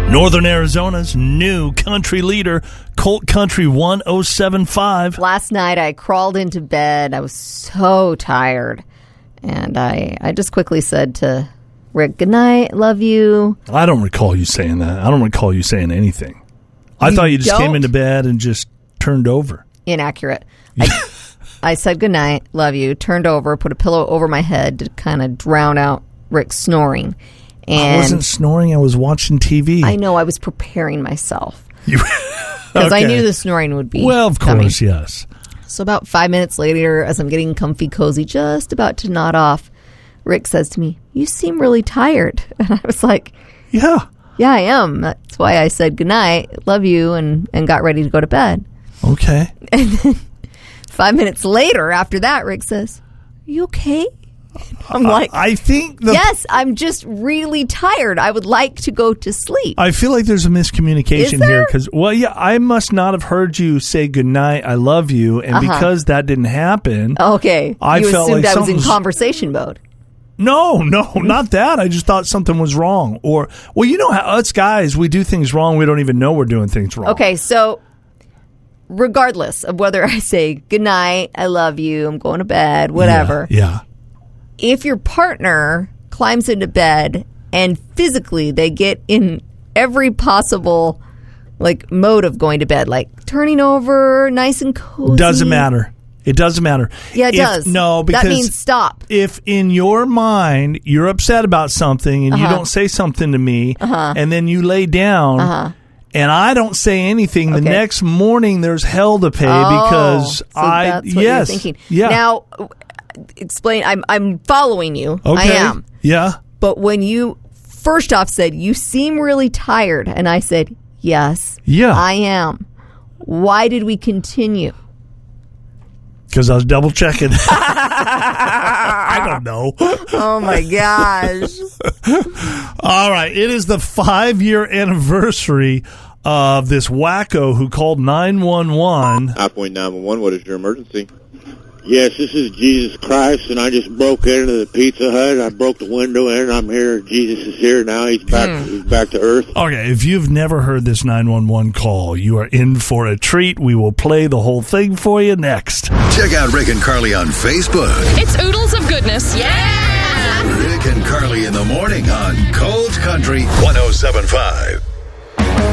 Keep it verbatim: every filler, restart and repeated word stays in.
Northern Arizona's new country leader, Colt Country one oh seven point five. Last night I crawled into bed. I was so tired. And I, I just quickly said to Rick, good night, love you. I don't recall you saying that. I don't recall you saying anything. I You thought you just don't? came into bed and just turned over. Inaccurate. I, I said good night, love you, turned over, put a pillow over my head to kind of drown out Rick's snoring. And I wasn't snoring. I was watching T V. I know I was preparing myself. You- Because I Okay. knew the snoring would be Well, of coming. course, yes. So about five minutes later, as I'm getting comfy, cozy, just about to nod off, Rick says to me, you seem really tired. And I was like, Yeah. yeah, I am. That's why I said goodnight, love you, and, and got ready to go to bed. Okay. And then five minutes later, after that, Rick says, are you okay? I'm like, I think the. yes, I'm just really tired. I would like to go to sleep. I feel like there's a miscommunication Is there? here because, well, yeah, I must not have heard you say goodnight, I love you, and Uh-huh. because that didn't happen, Okay. I you felt assumed like I was in something's- conversation mode. no, no, not that. I just thought something was wrong, or well, you know how us guys we do things wrong, we don't even know we're doing things wrong. Okay, so regardless of whether I say goodnight, I love you, I'm going to bed, whatever. Yeah. If your partner climbs into bed and physically they get in every possible like mode of going to bed, like turning over, nice and cozy. yeah. Doesn't matter. It doesn't matter. Yeah, it If- does. No, because that means stop. if in your mind you're upset about something and Uh-huh. you don't say something to me, Uh-huh. and then you lay down. Uh-huh. And I don't say anything. The Okay. next morning, there's hell to pay Oh, because so I that's what yes, you're thinking. yeah. Now, explain. I'm I'm following you. okay, I am. yeah. But when you first off said you seem really tired, and I said yes, Yeah. I am. Why did we continue? Because I was double checking. I don't know. Oh my gosh! All right, it is the five year anniversary of this wacko who called nine one one. I point nine one one, what is your emergency? Yes, this is Jesus Christ, and I just broke into the Pizza Hut. I broke the window in. I'm here. Jesus is here now. He's back. He's back to earth. Okay, if you've never heard this nine one one call, you are in for a treat. We will play the whole thing for you next. Check out Rick and Carly on Facebook. It's oodles of goodness. Yeah! Rick and Carly in the morning on Cold Country one oh seven point five.